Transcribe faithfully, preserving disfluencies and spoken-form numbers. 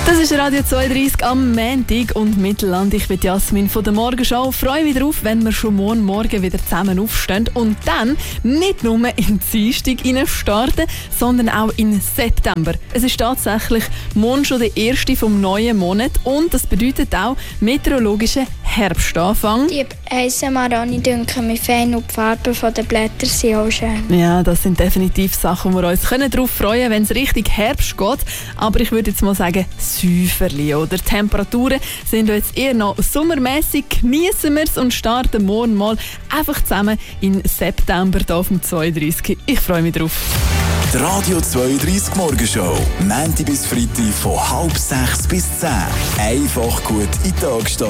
Das ist Radio zweiunddreißig am Montag und Mittelland. Ich bin Jasmin von der Morgenschau. Ich freue mich darauf, wenn wir schon morgen Morgen wieder zusammen aufstehen und dann nicht nur in die Dienstag starten, sondern auch in September. Es ist tatsächlich morgen schon der erste vom neuen Monat und das bedeutet auch meteorologischen Herbstanfang. Die Eisenmaroni dünken mir fein und die Farben der Blätter sind auch schön. Ja, das sind definitiv Sachen, wo wir uns darauf freuen können, wenn es richtig Herbst geht. Aber ich würde jetzt mal sagen, Säuferli, oder? Die Temperaturen sind jetzt eher noch sommermäßig. Genießen wir es und starten morgen mal einfach zusammen in September hier auf dem zweiunddreißig. Ich freue mich drauf. Die Radio zweiunddreißig Morgenshow. Montag bis Freitag von halb sechs bis zehn. Einfach gut in den Tag starten.